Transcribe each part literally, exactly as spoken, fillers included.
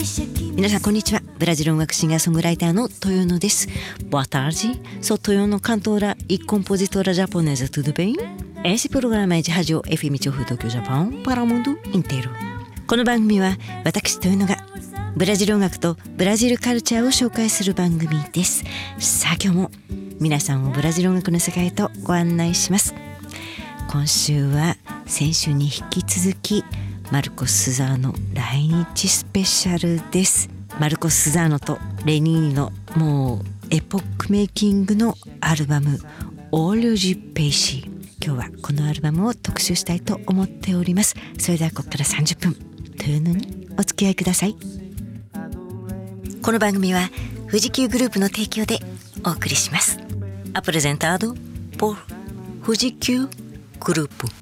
皆さんこんにちは。ブラジル音楽シンガーソングライターのToyonoです。Boa tarde, sou Toyono, cantora e compositora japonesa, tudo bem? Esse programa é de rádio エフエム Chofu Tokyo Japão para o mundo inteiro。 この番組は私Toyonoがブラジル音楽とブラジルカルチャーを紹介する番組です。さあ今日も皆さんをブラジル音楽の世界へとご案内します。今週は先週に引き続きマルコス・スザーノ来日スペシャルです。マルコス・スザーノとレニーニのもうエポックメイキングのアルバムオーリョジ・ペイシー、今日はこのアルバムを特集したいと思っております。それではここからさんじゅっぷんというのにお付き合いください。この番組は富士急グループの提供でお送りします。Apresentado por 富士急グループ。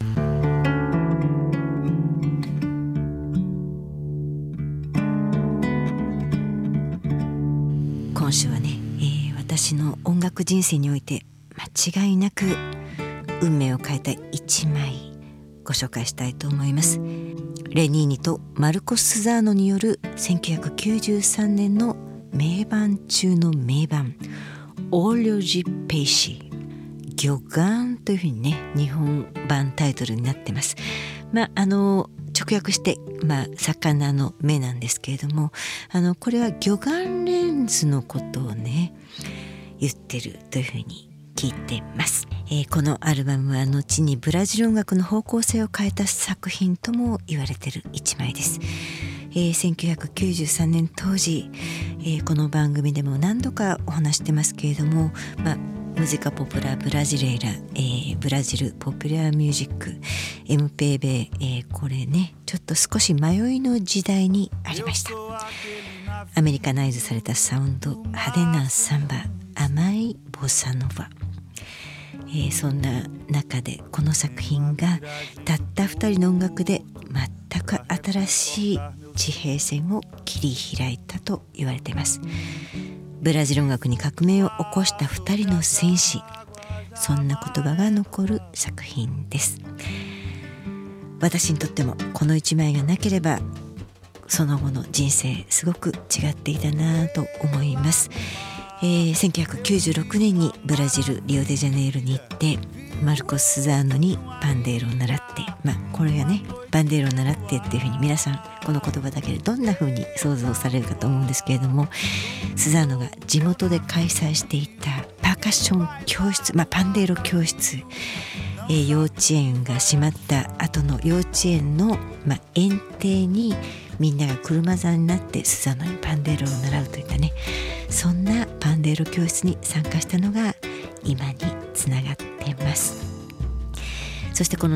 今週はね、えー、私の音楽人生において間違いなく運命を変えた一枚ご紹介したいと思います。レニーニとマルコス・スザーノによるせんきゅうひゃくきゅうじゅうさんねんの名盤中の名盤オーリョジ・ペイシー、魚眼というふうにね日本版タイトルになってます。まああの直訳して、まあ、魚の目なんですけれども、あのこれは魚眼レンズのことをね言ってるというふうに聞いてます。えー、このアルバムは後にブラジル音楽の方向性を変えた作品とも言われている一枚です。えー、せんきゅうひゃくきゅうじゅうさんねん当時、えー、この番組でも何度かお話してますけれども、まあムジカポプラブラジレイラ、えー、ブラジルポピュラーミュージック エムペービー、えー、これねちょっと少し迷いの時代にありました。アメリカナイズされたサウンド、派手なサンバ、甘いボサノバ、えー、そんな中でこの作品がたったふたりの音楽で全く新しい地平線を切り開いたと言われています。ブラジル音楽に革命を起こしたふたりの戦士、そんな言葉が残る作品です。私にとってもこの一枚がなければその後の人生すごく違っていたなと思います。えー、せんきゅうひゃくきゅうじゅうろくねんにブラジルリオデジャネイロに行ってマルコス・スザーノにバンデーロを習って、まあこれがねバンデーロを習ってっていうふうに皆さんこの言葉だけでどんなふうに想像されるかと思うんですけれども、スザーノが地元で開催していたパーカッション教室、まあバンデーロ教室、えー、幼稚園が閉まった後の幼稚園の、まあ、園庭にみんなが車座になってスザーノにパンデーロを習うといったね、そんなパンデーロ教室に参加したのが今につながっています。そしてこの